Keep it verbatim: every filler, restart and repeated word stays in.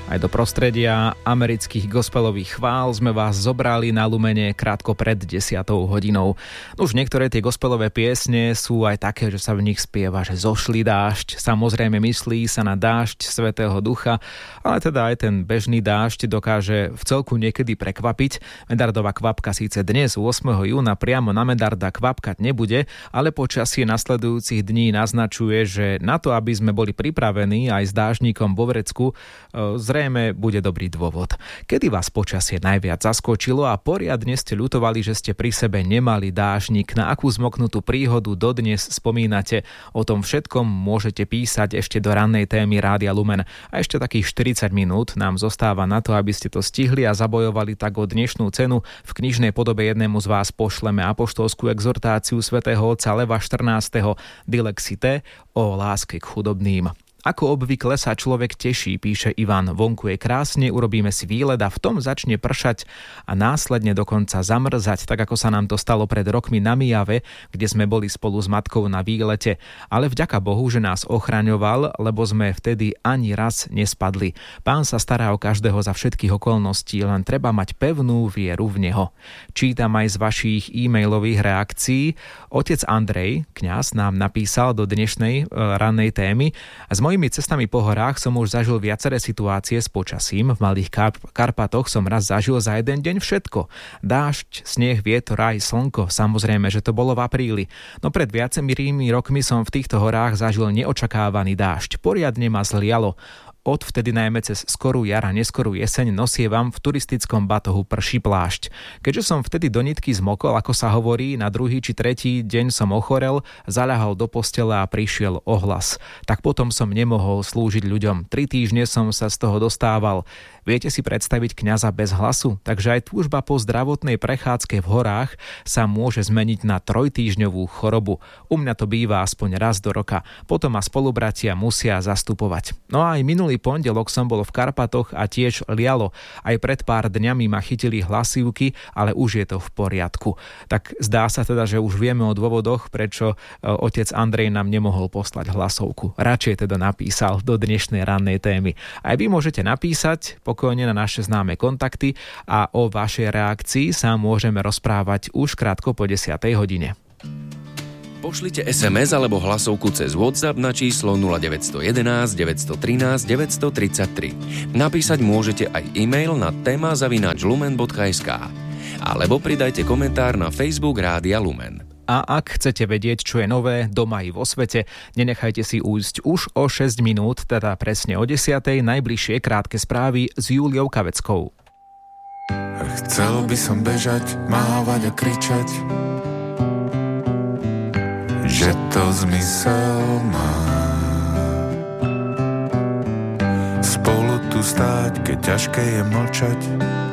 Aj do prostredia amerických gospelových chvál sme vás zobrali na Lumene krátko pred desiatou hodinou. Už niektoré tie gospelové piesne sú aj také, že sa v nich spieva, že zošli dážď. Samozrejme myslí sa na dážď Svätého Ducha, ale teda aj ten bežný dážď dokáže v celku niekedy prekvapiť. Medardová kvapka síce dnes ôsmeho júna priamo na Medarda kvapkať nebude, ale počasie nasledujúcich dní naznačuje, že na to, aby sme boli pripravení aj s dáždnikom vo vrecku, zrejme bude dobrý dôvod. Kedy vás počasie najviac zaskočilo a poriadne ste ľutovali, že ste pri sebe nemali dážnik? Na akú zmoknutú príhodu dodnes spomínate? O tom všetkom môžete písať ešte do rannej témy Rádia Lumen. A ešte takých štyridsať minút nám zostáva na to, aby ste to stihli a zabojovali tak o dnešnú cenu. V knižnej podobe jednému z vás pošleme apoštolskú exhortáciu svätého otca Leva štrnásteho Dilexite o láske k chudobným. Ako obvykle sa človek teší, píše Ivan. Vonku je krásne, urobíme si výlet a v tom začne pršať a následne dokonca zamrzať, tak ako sa nám to stalo pred rokmi na Mijave, kde sme boli spolu s matkou na výlete. Ale vďaka Bohu, že nás ochraňoval, lebo sme vtedy ani raz nespadli. Pán sa stará o každého za všetkých okolností, len treba mať pevnú vieru v Neho. Čítam aj z vašich e-mailových reakcií. Otec Andrej, kňaz, nám napísal do dnešnej e, rannej témy: z mojimi cestami po horách som už zažil viaceré situácie s počasím. V Malých Karp- Karpatoch som raz zažil za jeden deň všetko. Dážď, sneh, vietor aj slnko. Samozrejme, že to bolo v apríli. No pred viacerými rokmi som v týchto horách zažil neočakávaný dážď. Poriadne ma zlialo. Odvtedy najmä cez skorú jar a neskorú jeseň nosievam v turistickom batohu prší plášť. Keďže som vtedy do nitky zmokol, ako sa hovorí, na druhý či tretí deň som ochorel, zaľahol do postele a prišiel ohlas. Tak potom som nemohol slúžiť ľuďom. Tri týždne som sa z toho dostával. Viete si predstaviť kňaza bez hlasu? Takže aj túžba po zdravotnej prechádzke v horách sa môže zmeniť na trojtýždňovú chorobu. U mňa to býva aspoň raz do roka. Potom ma spolubratia musia zastupovať. No a aj minulý pondelok som bol v Karpatoch a tiež lialo. Aj pred pár dňami ma chytili hlasivky, ale už je to v poriadku. Tak zdá sa teda, že už vieme o dôvodoch, prečo otec Andrej nám nemohol poslať hlasovku. Radšej teda napísal do dnešnej rannej témy. Aj vy môžete napísať pokojne na naše známe kontakty a o vašej reakcii sa môžeme rozprávať už krátko po desiatej hodine. Pošlite es em es alebo hlasovku cez WhatsApp na číslo nula deväť jedna jedna, deväť jedna tri, deväť tri tri. Napísať môžete aj e-mail na téma zavináč lumen bodka es ká alebo pridajte komentár na Facebook Rádia Lumen. A ak chcete vedieť, čo je nové doma i vo svete, nenechajte si újsť už o šesť minút, teda presne o desiatej, najbližšie krátke správy s Júliou Kaveckou. Chcel by som bežať, mávať a kričať, že to zmysel má. Spolu tu stáť, keď ťažké je mlčať,